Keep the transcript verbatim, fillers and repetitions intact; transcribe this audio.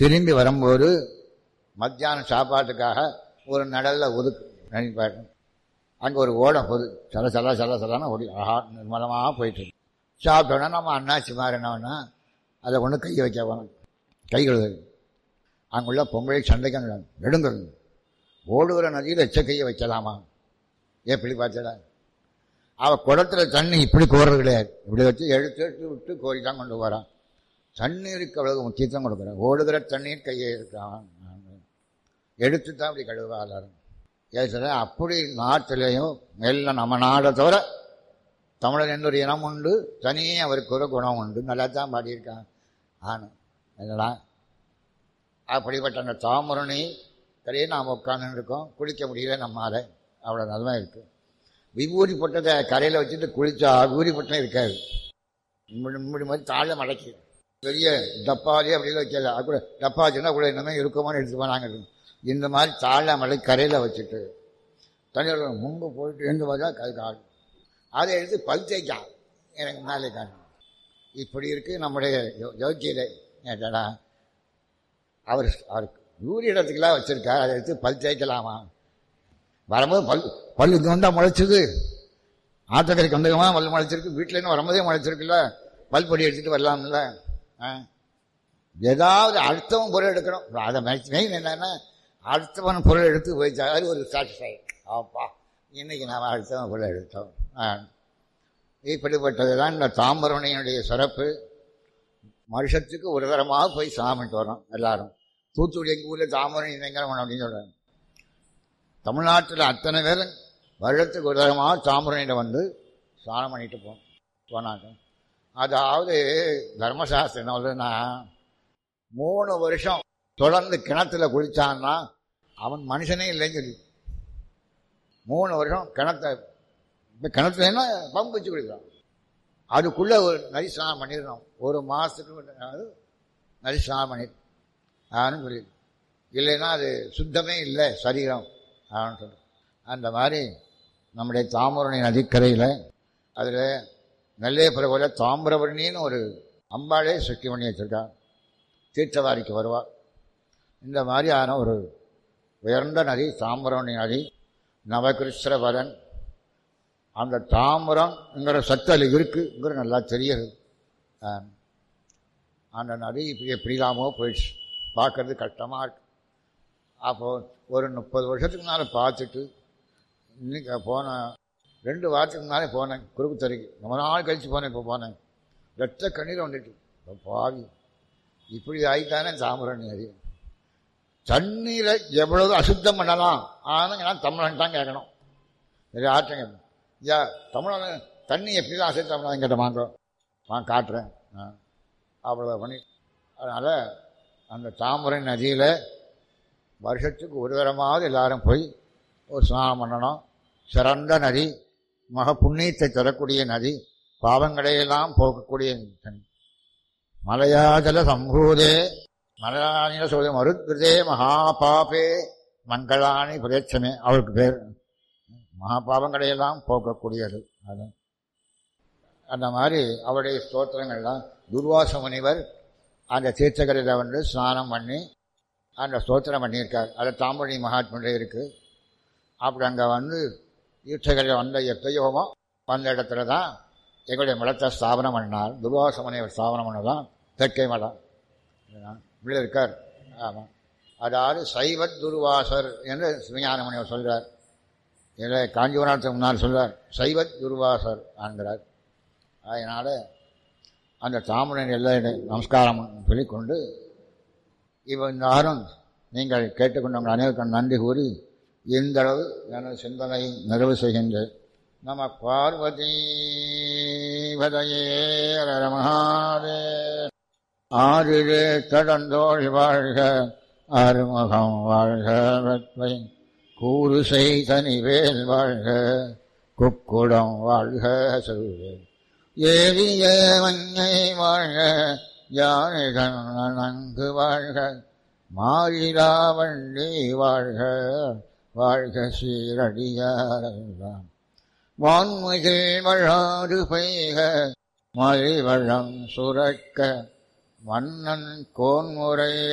திரும்பி வரும்போது மத்தியானம் சாப்பாட்டுக்காக ஒரு நடல்ல ஒதுக்கு நினைப்பாரு. அங்கே ஒரு ஓடம் போகுது, சல சல சல சலான ஓடி ஆஹா நிர்மலமாக போயிட்டு சாப்பிட்டோன்னா நம்ம அண்ணாச்சி மாதிரி என்னன்னா அதை ஒன்று கை வைக்க போனோம். கை கழுது அங்குள்ள பொம்பளை சண்டைக்கு நெடுங்கல் ஓடுகிற நதியில் எச்ச கையை வைக்கலாமா? எப்படி பார்த்தடா அவள் குடத்துல தண்ணி இப்படி கோர்றது கிடையாது, இப்படி வச்சு எடுத்து எடுத்து விட்டு கோரி தான் கொண்டு போகிறான். தண்ணீருக்கு அவ்வளவு முக்கியத்துவம் கொடுக்குறேன். ஓடுகிற தண்ணீர் கையை இருக்கான் எடுத்து தான் அப்படி கழுவா எல்லாரும். ஏன் அப்படி நாட்டிலையும் எல்லாம் நம்ம நாடை தவிர தமிழன் என்ற ஒரு இனம் உண்டு, தனியே அவருக்கு ஒரு குணம் உண்டு. நல்லா தான் பாடியிருக்கான். ஆனும் என்னடா அப்படிப்பட்ட அந்த தாமரணி கரையே நாம் உட்காந்து இருக்கோம், குளிக்க முடியல நம்மால், அவ்வளோ நல்லா இருக்குது. விபூதி போட்டதை கரையில் வச்சுட்டு குளிச்சா விபூதி போட்டம் இருக்காது, இப்படி மாதிரி தாழ மடக்கி பெரிய டப்பாலே அப்படிலாம் வைக்கல. அது கூட டப்பா வச்சுன்னா கூட என்னமே இருக்குமான்னு எடுத்து போனாங்க. இந்த மாதிரி தாழ மலை கரையில் வச்சுட்டு தண்ணியில் முன்பு போயிட்டு எழுந்து பார்த்தா கை காடு அதை எடுத்து பல் தேய்க்கான் எனக்கு மேலே காணும். இப்படி இருக்குது நம்முடைய யோக்கியதை. ஏட்டடா அவர் அவருக்கு ஊர் இடத்துக்கெல்லாம் வச்சுருக்கார், அதை எடுத்து பல் தேய்க்கலாமா? வரும்போது பல் பல்லுக்கு வந்தால் முளைச்சிது, ஆத்தக்கரைக்கு வந்தகமா பல் முளைச்சிருக்கு, வீட்டிலேருந்து வரும்போதே முளைச்சிருக்குல்ல, பல் பொடி எடுத்துகிட்டு வரலாம்ல. ஏதாவது அடுத்தவன் பொருள் எடுக்கணும். அதை மெயின் என்னன்னா அடுத்தவன் பொருள் எடுத்து போயிச்சா அது ஒரு சாட்டிஸ்ஃபை. ஆப்பா இன்னைக்கு நாம் அடுத்தவன் பொருள் எடுத்தோம். இப்படிப்பட்டது தான் இந்த தாம்பரணியினுடைய சிறப்பு. வருஷத்துக்கு ஒரு தரமாக போய் சாமிட்டு வரோம் எல்லாரும். தூத்துக்குடி எங்கள் ஊரில் தாம்பரணி பயங்கரம் அப்படின்னு சொல்கிறாங்க. தமிழ்நாட்டில் அத்தனை பேர் வருடத்துக்கு ஒரு தரமாக தாம்பரணியில் வந்து ஸ்நானம் பண்ணிட்டு போ போனாங்க. அதாவது தர்மசாஸ்திரம் என்ன சொல்றதுன்னா, மூணு வருஷம் தொடர்ந்து கிணத்துல குளிச்சான்னா அவன் மனுஷனே இல்லைன்னு சொல்லி மூணு வருஷம் கிணத்த இப்போ கிணத்துலன்னா பம்பு வச்சு குளிக்கிறான். அதுக்குள்ளே ஒரு நரி ஸ்நானம் பண்ணிடணும். ஒரு மாதத்துக்கு நரி ஸ்நானம் பண்ணிடு ஆன்னு சொல்லி, இல்லைன்னா அது சுத்தமே இல்லை சரீரம் ஆன்னு சொல்லி. அந்த மாதிரி நம்முடைய தாமிரணி நதிக்கரையில் அதில் நெல்லையப்புற தாமிரபரணின்னு ஒரு அம்பாளே சுற்றி பண்ணி வச்சுருக்கா. தீர்த்தவாரிக்கு வருவாள். இந்த மாதிரியான ஒரு உயர்ந்த நதி தாமிரபரணி நதி. நவகிருஷ்ணவரன் அந்த தாமிரம்ங்கிற சத்தல் இருக்குங்கிற நல்லா தெரியுது. அந்த நதி இப்படி எப்படிலாமோ போயிடுச்சு, பார்க்கறது கஷ்டமாக இருக்கு. அப்போது ஒரு முப்பது வருஷத்துக்கு முன்னால் பார்த்துட்டு இன்னைக்கு போன ரெண்டு வாரத்துக்கு முன்னாலே போனேன் குறுக்குத்தறைக்கு. ரொம்ப நாள் கழித்து போனேன். இப்போ போனேன், ரத்த கண்ணீர் வந்துட்டு இப்போ பாவி இப்படி ஆகிட்டானே தாமிரணி நதி. தண்ணீரை எவ்வளவு அசுத்தம் பண்ணலாம், ஆனால் நான் தமிழன் தான் கேட்கணும். சரி ஆற்றுங்க ஐயா தமிழன் தண்ணி எப்படி தான் அசுத்தம் பண்ணலாம் கேட்ட வாங்க நான் காட்டுறேன். அவ்வளோ பண்ணி அதனால் அந்த தாமிரணி நதியில் வருஷத்துக்கு ஒரு தரமாவது எல்லாரும் போய் ஒரு ஸ்நானம் பண்ணணும். சிறந்த நதி, மக புண்ணியத்தை தரக்கூடிய நதி, பாவங்களையெல்லாம் போக்கக்கூடிய தனி. மலையாஜல சம்பூதே மலையாஜல சோதே மருத்கிருதே மகாபாபே மங்களானி பிரேட்சமே, அவருக்கு பேர் மகாபாவங்களையெல்லாம் போக்கக்கூடியது. அது அந்த மாதிரி அவருடைய ஸ்தோத்திரங்கள்லாம் துர்வாச முனிவர் அந்த தீர்த்தகரையில் வந்து ஸ்நானம் பண்ணி அந்த ஸ்தோத்திரம் பண்ணியிருக்கார். அது தாம்பரணி மகாத்மனுடைய இருக்குது. அப்படி அங்கே வந்து தீர்த்தகரையில் வந்த எப்பயோமோ வந்த இடத்துல தான் எங்களுடைய மலத்தை ஸ்தாபனம் பண்ணார். துர்வாச முனிவர் ஸ்தாபனம் பண்ணதான் தெற்கை மலம் இப்படி இருக்கார். ஆமாம், அதாவது சைவத் துர்வாசர் என்று சிவஞான முனிவர் சொல்கிறார். இல்லை காஞ்சிபுரத்துக்கு முன்னால் சொல்கிறார் சைவத் துர்வாசர் ஆகிறார். அதனால் அந்த தாமிரன் எல்லாம் நமஸ்காரம் சொல்லிக்கொண்டு இவன் யாரும் நீங்கள் கேட்டுக்கொண்டவங்க அனைவருக்கும் நன்றி கூறி இந்த அளவு எனது சிந்தனை நிறைவு செய்கின்றேன். நம பார்வதி பதையே மகாதே. ஆறிலே கடந்தோழி வாழ்க, அருமுகம் வாழ்க, வெப்பை கூறு செய்தனிவேல் வாழ்க, குக்குடம் வாழ்க சொல்வே ஏவிய மஞ்சை வாழ்க, யானைகள் நன்கு வாழ்க, மாறிலா வண்டி வாழ்க, வாழ்க சீரடியாரெல்லாம் வான்மிகில் வழாறு பெய்க, மலை வளம் சுரக்க, மன்னன் கோன்முறை